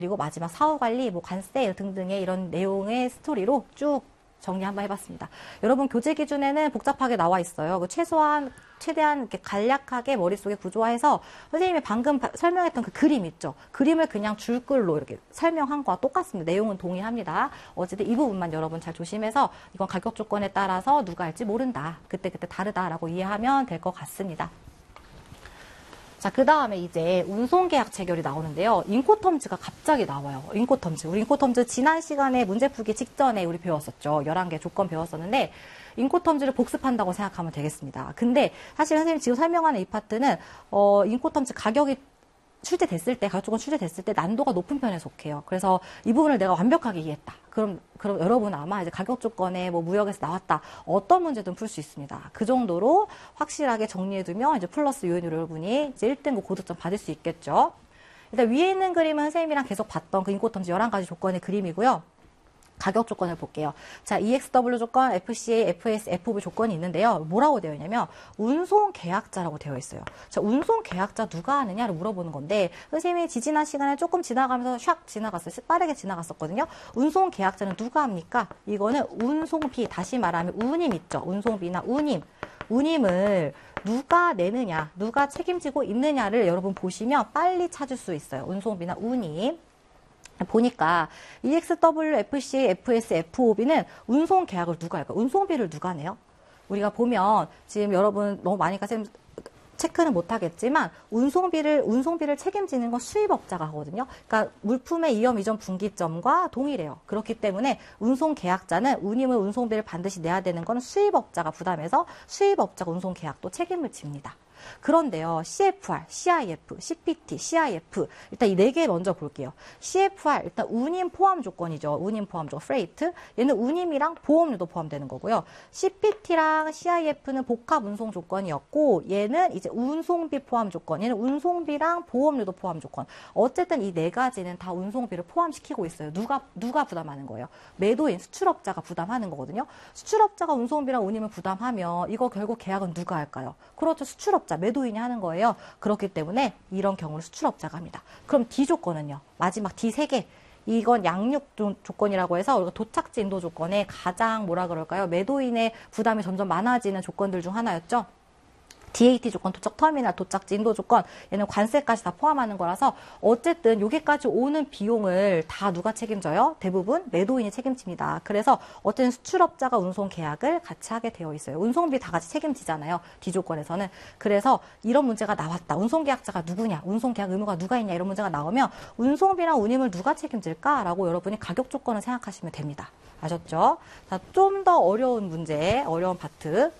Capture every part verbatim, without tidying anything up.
그리고 마지막 사후관리, 뭐 관세 등등의 이런 내용의 스토리로 쭉 정리 한번 해봤습니다. 여러분 교재 기준에는 복잡하게 나와 있어요. 그 최소한 최대한 이렇게 간략하게 머릿속에 구조화해서 선생님이 방금 바, 설명했던 그 그림 있죠. 그림을 그냥 줄글로 이렇게 설명한 거와 똑같습니다. 내용은 동의합니다. 어쨌든 이 부분만 여러분 잘 조심해서 이건 가격 조건에 따라서 누가 할지 모른다. 그때그때 다르다라고 이해하면 될 것 같습니다. 자, 그 다음에 이제 운송계약 체결이 나오는데요. 인코텀즈가 갑자기 나와요. 인코텀즈. 우리 인코텀즈 지난 시간에 문제 풀기 직전에 우리 배웠었죠. 열한 개 조건 배웠었는데, 인코텀즈를 복습한다고 생각하면 되겠습니다. 근데 사실 선생님 지금 설명하는 이 파트는, 어, 인코텀즈 가격이 출제됐을 때, 가격 조건 출제됐을 때 난도가 높은 편에 속해요. 그래서 이 부분을 내가 완벽하게 이해했다. 그럼, 그럼 여러분 아마 이제 가격 조건에 뭐 무역에서 나왔다. 어떤 문제든 풀 수 있습니다. 그 정도로 확실하게 정리해두면 이제 플러스 요인으로 여러분이 이제 일 등급 고득점 받을 수 있겠죠. 일단 위에 있는 그림은 선생님이랑 계속 봤던 그 인코텀즈 열한 가지 조건의 그림이고요. 가격 조건을 볼게요. 자, 이엑스더블유 조건, 에프씨에이, 에프에스, 에프오비 조건이 있는데요. 뭐라고 되어 있냐면 운송 계약자라고 되어 있어요. 자, 운송 계약자 누가 하느냐를 물어보는 건데 선생님이 지지난 시간에 조금 지나가면서 샥 지나갔어요. 빠르게 지나갔었거든요. 운송 계약자는 누가 합니까? 이거는 운송비, 다시 말하면 운임 있죠. 운송비나 운임. 운임을 누가 내느냐, 누가 책임지고 있느냐를 여러분 보시면 빨리 찾을 수 있어요. 운송비나 운임. 보니까 이엑스더블유, 에프씨에이, 에프에스, 에프오비는 운송 계약을 누가 할까? 운송비를 누가 내요? 우리가 보면 지금 여러분 너무 많이 가서 체크는 못하겠지만 운송비를 운송비를 책임지는 건 수입업자가 하거든요. 그러니까 물품의 이염 이전 분기점과 동일해요. 그렇기 때문에 운송 계약자는 운임을 운송비를 반드시 내야 되는 건 수입업자가 부담해서 수입업자가 운송 계약도 책임을 집니다. 그런데요, 씨에프알, 씨아이에프, 씨피티, 씨아이에프 일단 이 네 개 먼저 볼게요. 씨에프알 일단 운임 포함 조건이죠. 운임 포함 조건, 프레이트. 얘는 운임이랑 보험료도 포함되는 거고요. 씨피티랑 씨아이에프는 복합 운송 조건이었고 얘는 이제 운송비 포함 조건. 얘는 운송비랑 보험료도 포함 조건. 어쨌든 이 네 가지는 다 운송비를 포함시키고 있어요. 누가 누가 부담하는 거예요? 매도인, 수출업자가 부담하는 거거든요. 수출업자가 운송비랑 운임을 부담하면 이거 결국 계약은 누가 할까요? 그렇죠. 수출업자. 매도인이 하는 거예요. 그렇기 때문에 이런 경우를 수출업자가 합니다. 그럼 D 조건은요. 마지막 D 세 개. 이건 양육 조건이라고 해서 우리가 도착지 인도 조건에 가장 뭐라 그럴까요? 매도인의 부담이 점점 많아지는 조건들 중 하나였죠. 디에이티 조건, 도착 터미널, 도착지 인도 조건, 얘는 관세까지 다 포함하는 거라서 어쨌든 여기까지 오는 비용을 다 누가 책임져요? 대부분 매도인이 책임집니다. 그래서 어쨌든 수출업자가 운송 계약을 같이 하게 되어 있어요. 운송비 다 같이 책임지잖아요. D 조건에서는. 그래서 이런 문제가 나왔다. 운송 계약자가 누구냐? 운송 계약 의무가 누가 있냐? 이런 문제가 나오면 운송비랑 운임을 누가 책임질까라고 여러분이 가격 조건을 생각하시면 됩니다. 아셨죠? 자, 좀 더 어려운 문제, 어려운 파트.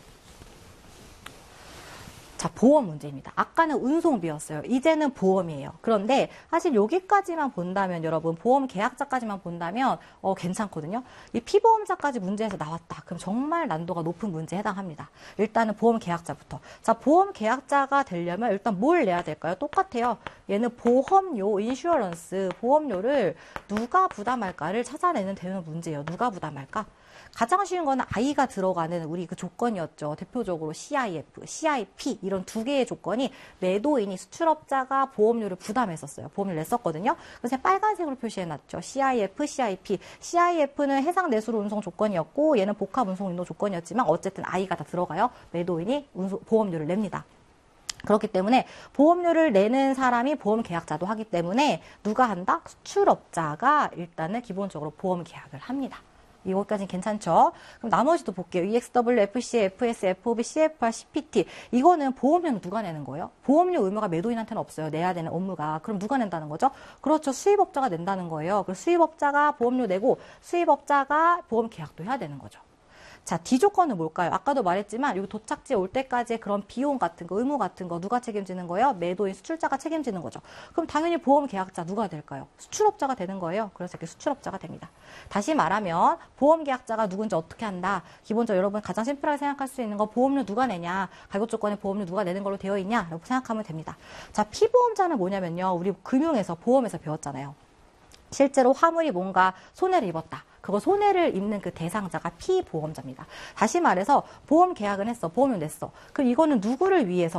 자, 보험 문제입니다. 아까는 운송비였어요. 이제는 보험이에요. 그런데 사실 여기까지만 본다면 여러분 보험 계약자까지만 본다면 어, 괜찮거든요. 이 피보험자까지 문제에서 나왔다. 그럼 정말 난도가 높은 문제에 해당합니다. 일단은 보험 계약자부터. 자, 보험 계약자가 되려면 일단 뭘 내야 될까요? 똑같아요. 얘는 보험료, 인슈어런스, 보험료를 누가 부담할까를 찾아내는 되는 문제예요. 누가 부담할까? 가장 쉬운 거는 I가 들어가는 우리 그 조건이었죠. 대표적으로 씨아이에프, 씨아이피 이런 두 개의 조건이 매도인이 수출업자가 보험료를 부담했었어요. 보험료를 냈었거든요. 그래서 빨간색으로 표시해놨죠. 씨아이에프, 씨아이피. 씨아이에프는 해상 내수로 운송 조건이었고 얘는 복합 운송 인도 조건이었지만 어쨌든 I가 다 들어가요. 매도인이 운송, 보험료를 냅니다. 그렇기 때문에 보험료를 내는 사람이 보험 계약자도 하기 때문에 누가 한다? 수출업자가 일단은 기본적으로 보험 계약을 합니다. 이것까지는 괜찮죠? 그럼 나머지도 볼게요. 이엑스더블유, 에프씨에이, 에프에스, 에프오비, 씨에프알, 씨피티. 이거는 보험료는 누가 내는 거예요? 보험료 의무가 매도인한테는 없어요. 내야 되는 업무가. 그럼 누가 낸다는 거죠? 그렇죠. 수입업자가 낸다는 거예요. 그래서 수입업자가 보험료 내고 수입업자가 보험 계약도 해야 되는 거죠. 자, D 조건은 뭘까요? 아까도 말했지만 여기 도착지에 올 때까지의 그런 비용 같은 거, 의무 같은 거 누가 책임지는 거예요? 매도인, 수출자가 책임지는 거죠. 그럼 당연히 보험 계약자 누가 될까요? 수출업자가 되는 거예요. 그래서 이렇게 수출업자가 됩니다. 다시 말하면 보험 계약자가 누군지 어떻게 한다? 기본적으로 여러분 가장 심플하게 생각할 수 있는 거 보험료 누가 내냐? 가격 조건에 보험료 누가 내는 걸로 되어 있냐? 라고 생각하면 됩니다. 자, 피보험자는 뭐냐면요. 우리 금융에서, 보험에서 배웠잖아요. 실제로 화물이 뭔가 손해를 입었다. 그거 손해를 입는 그 대상자가 피보험자입니다. 다시 말해서 보험 계약은 했어. 보험료 냈어. 그럼 이거는 누구를 위해서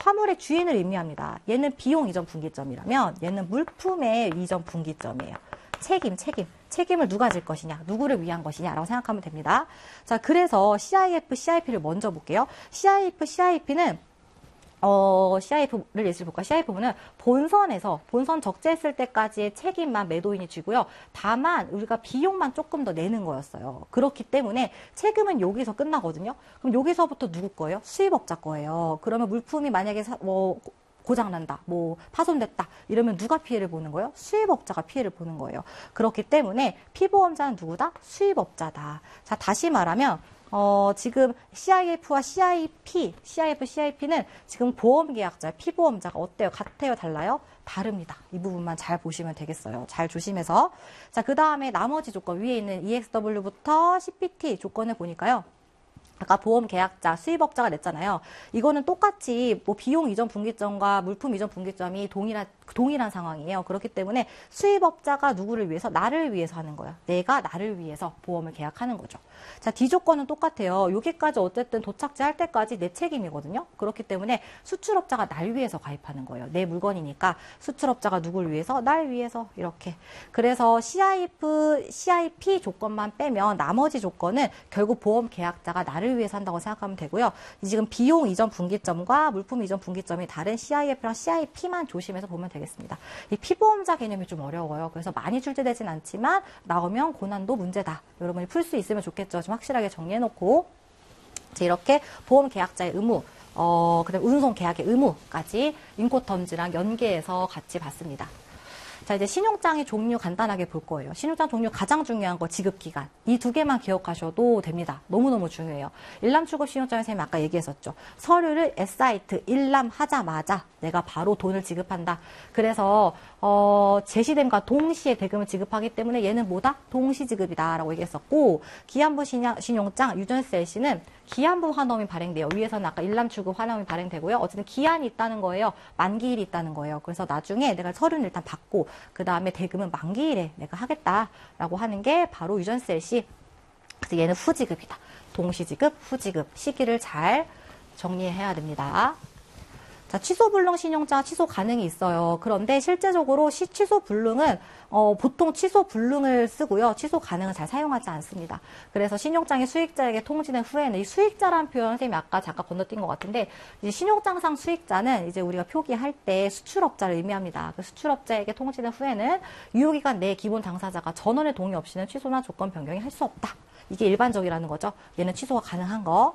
화물의 주인을 의미합니다. 얘는 비용 이전 분기점이라면 얘는 물품의 이전 분기점이에요. 책임, 책임. 책임을 누가 질 것이냐, 누구를 위한 것이냐라고 생각하면 됩니다. 자, 그래서 씨아이에프, 씨아이피를 먼저 볼게요. 씨아이에프, 씨아이피는 어, 씨아이에프를 예시를 볼까? 씨아이에프는 본선에서, 본선 적재했을 때까지의 책임만 매도인이 지고요. 다만, 우리가 비용만 조금 더 내는 거였어요. 그렇기 때문에 책임은 여기서 끝나거든요. 그럼 여기서부터 누구 거예요? 수입업자 거예요. 그러면 물품이 만약에, 사, 뭐, 고장난다, 뭐, 파손됐다, 이러면 누가 피해를 보는 거예요? 수입업자가 피해를 보는 거예요. 그렇기 때문에 피보험자는 누구다? 수입업자다. 자, 다시 말하면, 어, 지금 씨아이에프와 씨아이피, 씨아이에프, 씨아이피는 지금 보험계약자, 피보험자가 어때요? 같아요? 달라요? 다릅니다. 이 부분만 잘 보시면 되겠어요. 잘 조심해서. 자, 그 다음에 나머지 조건, 위에 있는 이엑스더블유부터 씨피티 조건을 보니까요. 아까 보험 계약자, 수입업자가 냈잖아요. 이거는 똑같이 뭐 비용 이전 분기점과 물품 이전 분기점이 동일한 동일한 상황이에요. 그렇기 때문에 수입업자가 누구를 위해서? 나를 위해서 하는 거야. 내가 나를 위해서 보험을 계약하는 거죠. 자, D 조건은 똑같아요. 여기까지 어쨌든 도착지 할 때까지 내 책임이거든요. 그렇기 때문에 수출업자가 날 위해서 가입하는 거예요. 내 물건이니까 수출업자가 누구를 위해서? 날 위해서 이렇게. 그래서 씨아이에프, 씨아이피 조건만 빼면 나머지 조건은 결국 보험 계약자가 나를 위해서 한다고 생각하면 되고요. 지금 비용 이전 분기점과 물품 이전 분기점이 다른 씨아이에프랑 씨아이피만 조심해서 보면 되겠습니다. 이 피보험자 개념이 좀 어려워요. 그래서 많이 출제되진 않지만 나오면 고난도 문제다. 여러분이 풀 수 있으면 좋겠죠. 좀 확실하게 정리해놓고 이렇게 보험 계약자의 의무, 어, 그다음 운송 계약의 의무까지 인코텀즈랑 연계해서 같이 봤습니다. 자, 이제 신용장의 종류 간단하게 볼 거예요. 신용장 종류 가장 중요한 거 지급기간. 이 두 개만 기억하셔도 됩니다. 너무너무 중요해요. 일람출급 신용장의 선생님이 아까 얘기했었죠. 서류를 에스아이트 일람하자마자 내가 바로 돈을 지급한다. 그래서 어, 제시됨과 동시에 대금을 지급하기 때문에 얘는 뭐다? 동시지급이다라고 얘기했었고, 기한부 신용장 유전세일시는 기한부 환원이 발행돼요. 위에서는 아까 일람출급 환원이 발행되고요. 어쨌든 기한이 있다는 거예요. 만기일이 있다는 거예요. 그래서 나중에 내가 서류는 일단 받고 그 다음에 대금은 만기일에 내가 하겠다라고 하는 게 바로 유전세일시. 그래서 얘는 후지급이다. 동시지급, 후지급 시기를 잘 정리해야 됩니다. 자, 취소 불능 신용장 취소 가능이 있어요. 그런데 실제적으로 시, 취소 불능은 어, 보통 취소 불능을 쓰고요. 취소 가능은 잘 사용하지 않습니다. 그래서 신용장이 수익자에게 통지된 후에는 이 수익자라는 표현 선생님이 아까 잠깐 건너뛴 것 같은데, 이제 신용장상 수익자는 이제 우리가 표기할 때 수출업자를 의미합니다. 그 수출업자에게 통지된 후에는 유효기간 내 기본 당사자가 전원의 동의 없이는 취소나 조건 변경이 할 수 없다. 이게 일반적이라는 거죠. 얘는 취소가 가능한 거.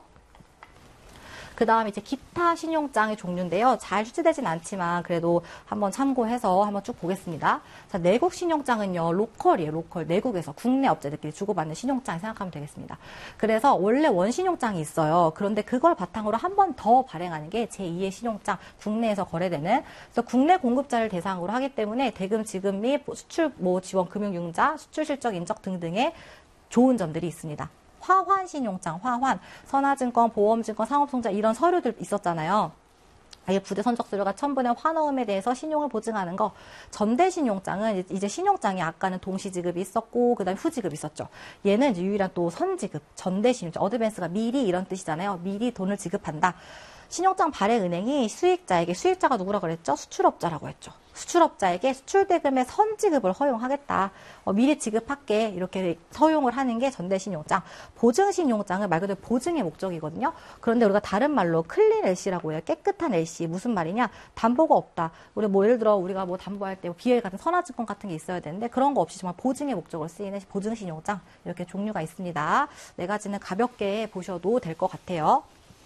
그 다음에 이제 기타 신용장의 종류인데요. 잘 출제되진 않지만 그래도 한번 참고해서 한번 쭉 보겠습니다. 자, 내국 신용장은요, 로컬이에요, 로컬. 내국에서 국내 업체들끼리 주고받는 신용장 생각하면 되겠습니다. 그래서 원래 원신용장이 있어요. 그런데 그걸 바탕으로 한 번 더 발행하는 게 제이의 신용장, 국내에서 거래되는. 그래서 국내 공급자를 대상으로 하기 때문에 대금 지급 및 수출 뭐 지원 금융융자, 수출 실적 인적 등등의 좋은 점들이 있습니다. 화환 신용장, 화환, 선화증권, 보험증권, 상업송자 이런 서류들 있었잖아요. 아예 부대 선적서류가 첨부된 환어음에 대해서 신용을 보증하는 거. 전대신용장은 이제 신용장이 아까는 동시지급이 있었고 그다음에 후지급이 있었죠. 얘는 이제 유일한 또 선지급, 전대신용장, 어드밴스가 미리 이런 뜻이잖아요. 미리 돈을 지급한다. 신용장 발행은행이 수익자에게, 수익자가 누구라고 그랬죠? 수출업자라고 했죠. 수출업자에게 수출대금의 선지급을 허용하겠다. 어, 미리 지급할게. 이렇게 허용을 하는 게 전대신용장. 보증신용장은 말 그대로 보증의 목적이거든요. 그런데 우리가 다른 말로 클린 엘씨라고 해요. 깨끗한 엘씨. 무슨 말이냐? 담보가 없다. 우리 뭐 예를 들어 우리가 뭐 담보할 때 비엘 같은 선화증권 같은 게 있어야 되는데 그런 거 없이 정말 보증의 목적으로 쓰이는 보증신용장. 이렇게 종류가 있습니다. 네 가지는 가볍게 보셔도 될 것 같아요.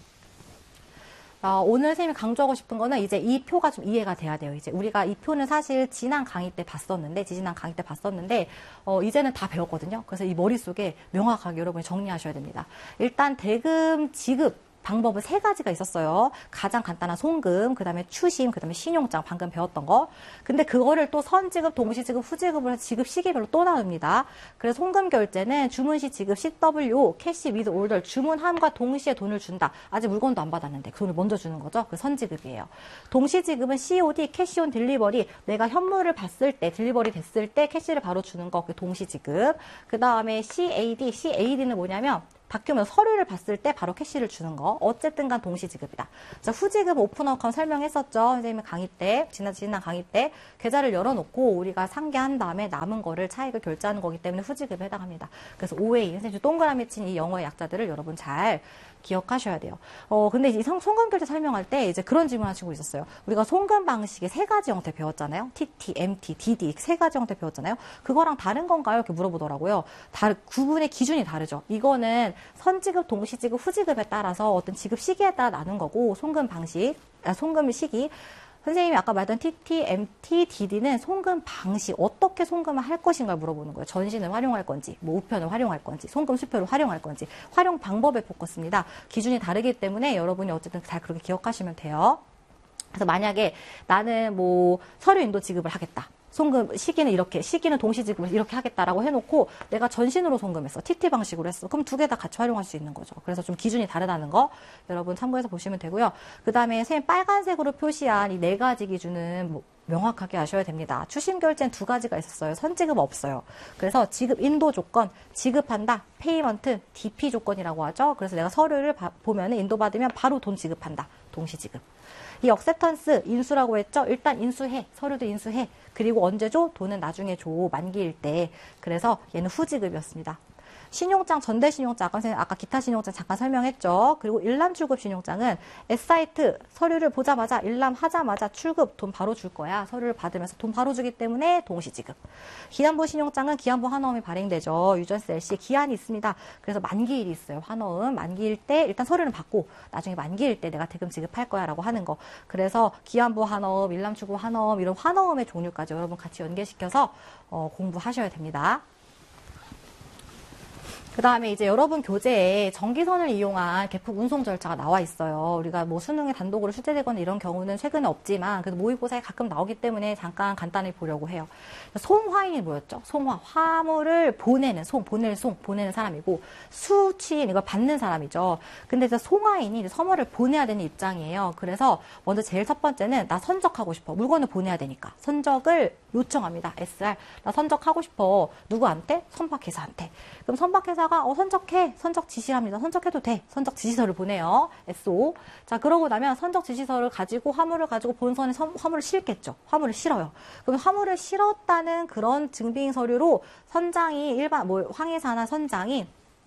어, 오늘 선생님이 강조하고 싶은 거는 이제 이 표가 좀 이해가 돼야 돼요. 이제 우리가 이 표는 사실 지난 강의 때 봤었는데, 지지난 강의 때 봤었는데, 어, 이제는 다 배웠거든요. 그래서 이 머릿속에 명확하게 여러분이 정리하셔야 됩니다. 일단 대금 지급 방법은 세 가지가 있었어요. 가장 간단한 송금, 그 다음에 추심, 그 다음에 신용장, 방금 배웠던 거. 근데 그거를 또 선지급, 동시지급, 후지급을 해서 지급 시기별로 또 나눕니다. 그래서 송금 결제는 주문 시 지급 씨더블유, 캐시 위드 올더, 주문함과 동시에 돈을 준다. 아직 물건도 안 받았는데 돈을 먼저 주는 거죠. 그 선지급이에요. 동시지급은 씨오디, 캐시 온 딜리버리, 내가 현물을 봤을 때, 딜리버리 됐을 때 캐시를 바로 주는 거, 그 동시지급. 그 다음에 씨에이디, 씨에이디는 뭐냐면 다큐ment 서류를 봤을 때 바로 캐시를 주는 거. 어쨌든 간 동시지급이다. 자, 후지급 오픈 어카운트 설명했었죠. 선생님이 강의 때, 지난, 지난 강의 때 계좌를 열어놓고 우리가 상계한 다음에 남은 거를 차익을 결제하는 거기 때문에 후지급에 해당합니다. 그래서 오에이, 선생님 동그라미 친 이 영어의 약자들을 여러분 잘 기억하셔야 돼요. 어, 근데 이 송금 결제 설명할 때 이제 그런 질문 하시고 있었어요. 우리가 송금 방식의 세 가지 형태 배웠잖아요. 티티, 엠티, 디디 세 가지 형태 배웠잖아요. 그거랑 다른 건가요? 이렇게 물어보더라고요. 다, 구분의 기준이 다르죠. 이거는 선지급, 동시지급, 후지급에 따라서 어떤 지급 시기에 따라 나눈 거고, 송금 방식, 아, 송금 시기. 선생님이 아까 말했던 티티, 엠티, 디디는 송금 방식, 어떻게 송금을 할 것인가 물어보는 거예요. 전신을 활용할 건지, 뭐 우편을 활용할 건지, 송금 수표를 활용할 건지, 활용 방법에 포커스입니다. 기준이 다르기 때문에 여러분이 어쨌든 잘 그렇게 기억하시면 돼요. 그래서 만약에 나는 뭐 서류 인도 지급을 하겠다. 송금 시기는 이렇게, 시기는 동시 지급을 이렇게 하겠다라고 해놓고 내가 전신으로 송금했어. 티티 방식으로 했어. 그럼 두 개 다 같이 활용할 수 있는 거죠. 그래서 좀 기준이 다르다는 거 여러분 참고해서 보시면 되고요. 그 다음에 선생님 빨간색으로 표시한 이 네 가지 기준은 뭐 명확하게 아셔야 됩니다. 추심 결제는 두 가지가 있었어요. 선지급 없어요. 그래서 지급 인도 조건, 지급한다, 페이먼트, 디피 조건이라고 하죠. 그래서 내가 서류를 바, 보면 인도받으면 바로 돈 지급한다. 동시 지급. 이 억셉턴스 인수라고 했죠. 일단 인수해. 서류도 인수해. 그리고 언제 줘? 돈은 나중에 줘. 만기일 때. 그래서 얘는 후지급이었습니다. 신용장, 전대신용장, 아까 기타 신용장 잠깐 설명했죠. 그리고 일람 출급 신용장은 S사이트 서류를 보자마자 일람하자마자 출급 돈 바로 줄 거야. 서류를 받으면서 돈 바로 주기 때문에 동시지급. 기한부 신용장은 기한부 환어음이 발행되죠. 유전스 엘씨 기한이 있습니다. 그래서 만기일이 있어요. 환어음 만기일 때 일단 서류는 받고 나중에 만기일 때 내가 대금 지급할 거야 라고 하는 거. 그래서 기한부 환어음, 일람 출급 환어음 이런 환어음의 종류까지 여러분 같이 연계시켜서 어, 공부하셔야 됩니다. 그 다음에 이제 여러분 교재에 전기선을 이용한 개표 운송 절차가 나와 있어요. 우리가 뭐 수능에 단독으로 출제되거나 이런 경우는 최근에 없지만 그래도 모의고사에 가끔 나오기 때문에 잠깐 간단히 보려고 해요. 송화인이 뭐였죠? 송화. 화물을 보내는 송, 보낼 송, 보내는 사람이고 수취인 이걸 받는 사람이죠. 근데 이제 송화인이 서머를 보내야 되는 입장이에요. 그래서 먼저 제일 첫 번째는 나 선적하고 싶어. 물건을 보내야 되니까. 선적을 요청합니다. 에스알. 나 선적하고 싶어. 누구한테? 선박회사한테. 그럼 선박회사가 어, 선적해. 선적 지시합니다. 선적해도 돼. 선적 지시서를 보내요. 에스오. 자, 그러고 나면 선적 지시서를 가지고 화물을 가지고 본선에 선, 화물을 실겠죠. 화물을 실어요. 그럼 화물을 실었다는 그런 증빙 서류로 선장이 일반 뭐 황해사나 선장이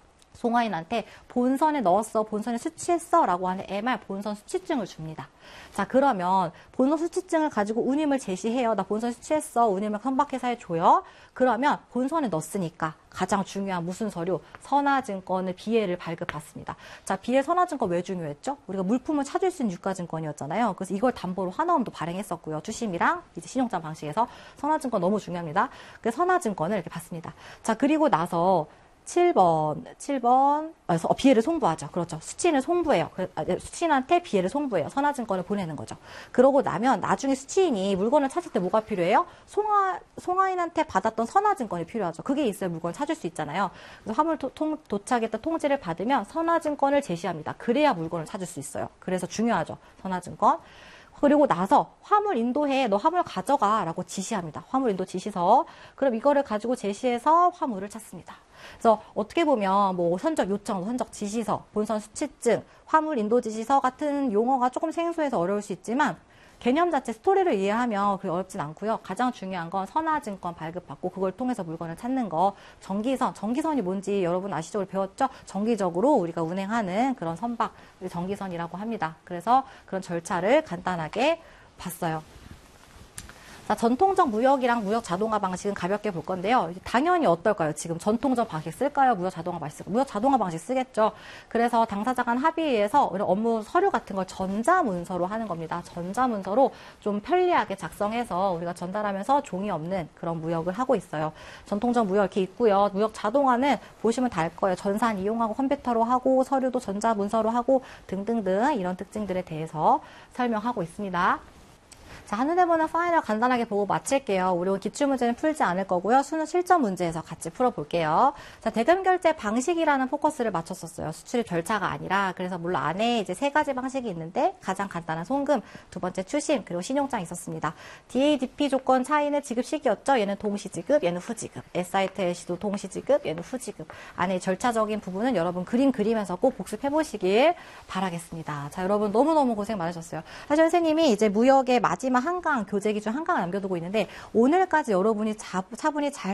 송화인한테 본선에 넣었어, 본선에 수취했어 라고 하는 엠알 본선 수취증을 줍니다. 자, 그러면 본선 수취증을 가지고 운임을 제시해요. 나 본선 수취했어. 운임을 선박회사에 줘요. 그러면 본선에 넣었으니까 가장 중요한 무슨 서류? 선화증권을 비ஏ를 발급받습니다. 자, 비ஏ 선화증권 왜 중요했죠? 우리가 물품을 찾을 수 있는 유가증권이었잖아요. 그래서 이걸 담보로 환어음도 발행했었고요. 추심이랑 이제 신용장 방식에서 선화증권 너무 중요합니다. 그 선화증권을 이렇게 받습니다. 자, 그리고 나서 칠 번, 칠 번, 어, 비ஏ를 송부하죠. 그렇죠. 수취인을 송부해요. 수취인한테 비ஏ를 송부해요. 선화증권을 보내는 거죠. 그러고 나면 나중에 수취인이 물건을 찾을 때 뭐가 필요해요? 송화, 송화인한테 받았던 선화증권이 필요하죠. 그게 있어야 물건을 찾을 수 있잖아요. 그래서 화물 도, 통, 도착했다 통지를 받으면 선화증권을 제시합니다. 그래야 물건을 찾을 수 있어요. 그래서 중요하죠. 선화증권. 그리고 나서 화물 인도해. 너 화물 가져가. 라고 지시합니다. 화물 인도 지시서. 그럼 이거를 가지고 제시해서 화물을 찾습니다. 그래서 어떻게 보면 뭐 선적 요청, 선적 지시서, 본선 수취증, 화물 인도 지시서 같은 용어가 조금 생소해서 어려울 수 있지만 개념 자체 스토리를 이해하면 그게 어렵진 않고요. 가장 중요한 건 선화증권 발급받고 그걸 통해서 물건을 찾는 거. 전기선, 전기선이 뭔지 여러분 아시죠? 배웠죠? 정기적으로 우리가 운행하는 그런 선박, 전기선이라고 합니다. 그래서 그런 절차를 간단하게 봤어요. 자, 전통적 무역이랑 무역 자동화 방식은 가볍게 볼 건데요. 당연히 어떨까요? 지금 전통적 방식 쓸까요? 무역 자동화 방식 쓸까요? 무역 자동화 방식 쓰겠죠. 그래서 당사자 간 합의에서 업무 서류 같은 걸 전자문서로 하는 겁니다. 전자문서로 좀 편리하게 작성해서 우리가 전달하면서 종이 없는 그런 무역을 하고 있어요. 전통적 무역 이렇게 있고요. 무역 자동화는 보시면 다 알 거예요. 전산 이용하고 컴퓨터로 하고 서류도 전자문서로 하고 등등등 이런 특징들에 대해서 설명하고 있습니다. 자, 한눈에 보는 파이널 간단하게 보고 마칠게요. 우리 오늘 기출문제는 풀지 않을 거고요. 수능 실전 문제에서 같이 풀어볼게요. 자, 대금 결제 방식이라는 포커스를 맞췄었어요. 수출입 절차가 아니라. 그래서 물론 안에 이제 세 가지 방식이 있는데 가장 간단한 송금, 두 번째 추심, 그리고 신용장 있었습니다. 디에이디피 조건 차이는 지급 시기였죠. 얘는 동시지급, 얘는 후지급. 에스아이티엘씨도 동시지급, 얘는 후지급. 안에 절차적인 부분은 여러분 그림 그리면서 꼭 복습해 보시길 바라겠습니다. 자, 여러분 너무너무 고생 많으셨어요. 사실 선생님이 이제 무역의 마지막 한강, 교재 기준 한강을 남겨두고 있는데 오늘까지 여러분이 자, 차분히 잘